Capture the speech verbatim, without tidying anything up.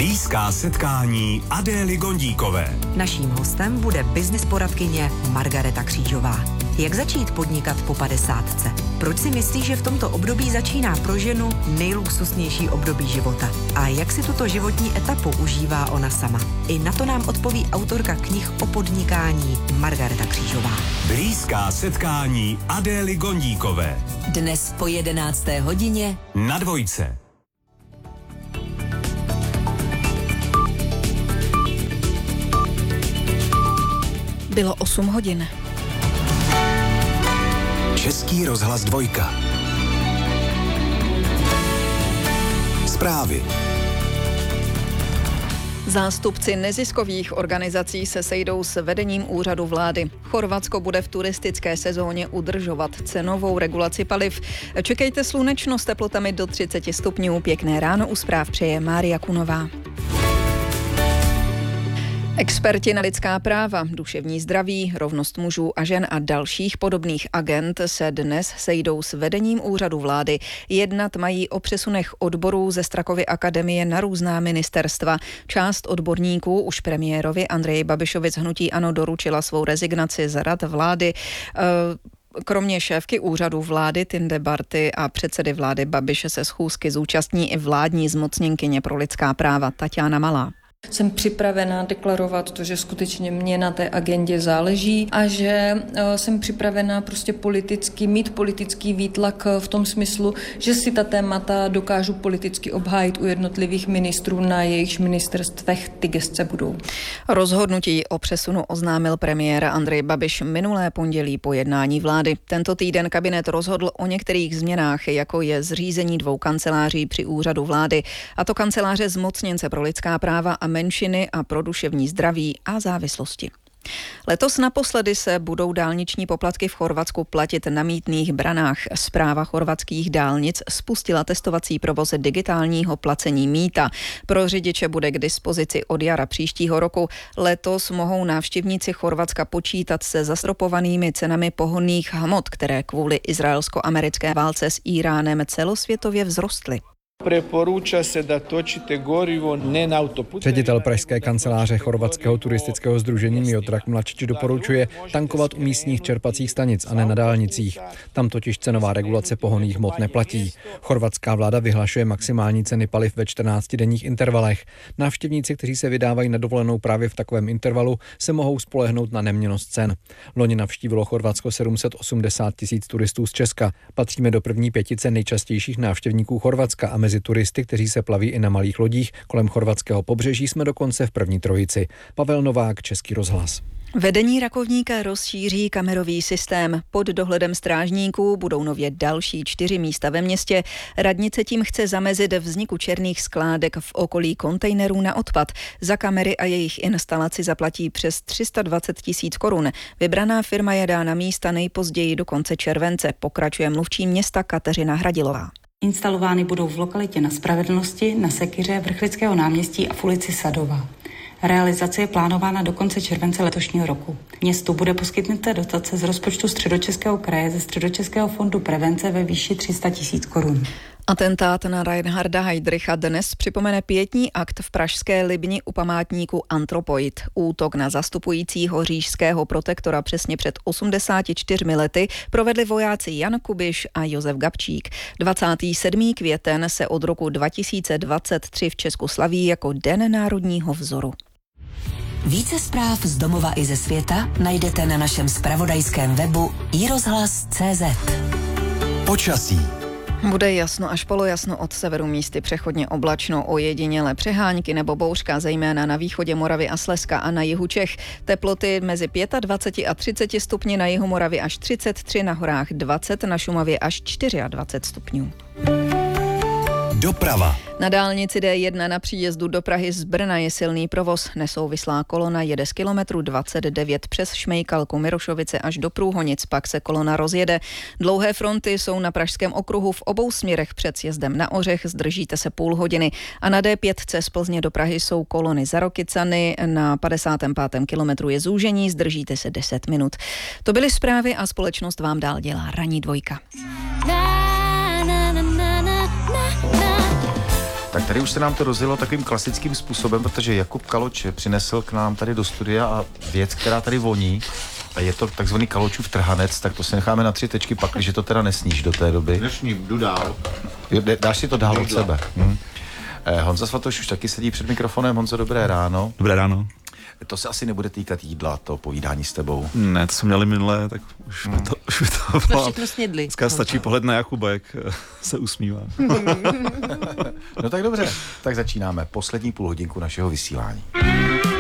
Blízká setkání Adély Gondíkové. Naším hostem bude business poradkyně Margareta Křížová. Jak začít podnikat po padesátce? Proč si myslí, že v tomto období začíná pro ženu nejluxusnější období života? A jak si tuto životní etapu užívá ona sama? I na to nám odpoví autorka knih o podnikání Margareta Křížová. Blízká setkání Adély Gondíkové. Dnes po jedenácté hodině na Dvojce. Bylo osm hodin. Český rozhlas Dvojka. Zprávy. Zástupci neziskových organizací se sejdou s vedením úřadu vlády. Chorvatsko bude v turistické sezóně udržovat cenovou regulaci paliv. Čekejte slunečno s teplotami do třicet stupňů. Pěkné ráno, u zpráv přeje Mária Kunová. Experti na lidská práva, duševní zdraví, rovnost mužů a žen a dalších podobných agend se dnes sejdou s vedením úřadu vlády. Jednat mají o přesunech odborů ze Strakovy akademie na různá ministerstva. Část odborníků už premiérovi Andreji Babišovi z hnutí ANO doručila svou rezignaci z rad vlády. Kromě šéfky úřadu vlády Tinde Barty a předsedy vlády Babiše se schůzky zúčastní i vládní zmocněnkyně pro lidská práva Taťána Malá. Jsem připravená deklarovat to, že skutečně mě na té agendě záleží a že jsem připravená prostě politicky mít politický výtlak v tom smyslu, že si ta témata dokážu politicky obhájit u jednotlivých ministrů, na jejichž ministerstvech ty gesce budou. Rozhodnutí o přesunu oznámil premiér Andrej Babiš minulé pondělí po jednání vlády. Tento týden kabinet rozhodl o některých změnách, jako je zřízení dvou kanceláří při úřadu vlády, a to kanceláře zmocněnce pro lidská práva a menšiny a pro duševní zdraví a závislosti. Letos naposledy se budou dálniční poplatky v Chorvatsku platit na mýtných branách. Správa chorvatských dálnic spustila testovací provoz digitálního placení mýta. Pro řidiče bude k dispozici od jara příštího roku. Letos mohou návštěvníci Chorvatska počítat se zastropovanými cenami pohonných hmot, které kvůli izraelsko-americké válce s Íránem celosvětově vzrostly. Preporuča se da točite gorivo ne na autoput. Ředitel pražské kanceláře chorvatského turistického sdružení Miodrag Mladšič doporučuje tankovat u místních čerpacích stanic a ne na dálnicích. Tam totiž cenová regulace pohonných hmot neplatí. Chorvatská vláda vyhlašuje maximální ceny paliv ve čtrnáctidenních intervalech. Návštěvníci, kteří se vydávají na dovolenou právě v takovém intervalu, se mohou spolehnout na neměnnost cen. Loni navštívilo Chorvatsko sedm set osmdesát tisíc turistů z Česka. Patříme do první pětice nejčastějších návštěvníků Chorvatska a mezi turisty, kteří se plaví i na malých lodích kolem chorvatského pobřeží, jsme dokonce v první trojici. Pavel Novák, Český rozhlas. Vedení Rakovníka rozšíří kamerový systém. Pod dohledem strážníků budou nově další čtyři místa ve městě. Radnice tím chce zamezit vzniku černých skládek v okolí kontejnerů na odpad. Za kamery a jejich instalaci zaplatí přes tři sta dvacet tisíc korun. Vybraná firma je dána místa nejpozději do konce července, pokračuje mluvčí města Kateřina Hradilová. Instalovány budou v lokalitě Na Spravedlnosti, na Sekyře, Vrchlického náměstí a v ulici Sadová. Realizace je plánována do konce července letošního roku. Městu bude poskytnuta dotace z rozpočtu Středočeského kraje ze Středočeského fondu prevence ve výši tři sta tisíc korun. Atentát na Reinharda Heydricha dnes připomene pietní akt v pražské Libni u památníku Antropoid. Útok na zastupujícího říšského protektora přesně před osmdesáti čtyřmi lety provedli vojáci Jan Kubiš a Josef Gabčík. dvacátého sedmého květen se od roku dva tisíce dvacet tři v Česku slaví jako Den národního vzoru. Více zpráv z domova i ze světa najdete na našem zpravodajském webu i rozhlas tečka cé zet. Počasí. Bude jasno až polojasno, od severu místy přechodně oblačno, ojedinělé přehánky nebo bouřka, zejména na východě Moravy a Slezska a na jihu Čech. Teploty mezi dvacet pět a třicet stupni, na jihu Moravy až třicet tři, na horách dvacet, na Šumavě až dvacet čtyři stupňů. Doprava. Na dálnici D jedna na příjezdu do Prahy z Brna je silný provoz. Nesouvislá kolona jede z kilometru dvacet devět přes Šmejkalku, Mirošovice až do Průhonic, pak se kolona rozjede. Dlouhé fronty jsou na Pražském okruhu v obou směrech před sjezdem na Ořech, zdržíte se půl hodiny. A na D pět z Plzně do Prahy jsou kolony za Rokycany, na padesátém pátém kilometru je zúžení, zdržíte se deset minut. To byly zprávy a společnost vám dál dělá Ranní dvojka. Tak tady už se nám to rozjelo takovým klasickým způsobem, protože Jakub Kaloč přinesl k nám tady do studia a věc, která tady voní, a je to takzvaný Kaločův trhanec, tak to si necháme na tři tečky, pak, když to teda nesníš do té doby. Dnešním, jdu dál. Dáš si to dál od sebe. Hm. Eh, Honza Svatoš už taky sedí před mikrofonem. Honzo, dobré ráno. Dobré ráno. To se asi nebude týkat jídla, to povídání s tebou. Ne, to jsme měli minule, tak už by to, už by to To bylo. všechno snědli. Dneska stačí pohled na Jakuba, jak se usmívá. No tak dobře, tak začínáme poslední půl hodinku našeho vysílání.